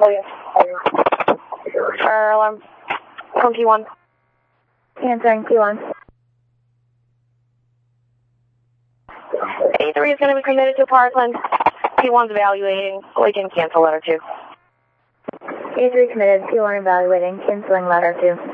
Fire alarm. From T1. Answering T1. A3 is going to be committed to Parkland. T1's evaluating, so we can cancel letter 2. A3 committed, T1 evaluating, canceling letter 2.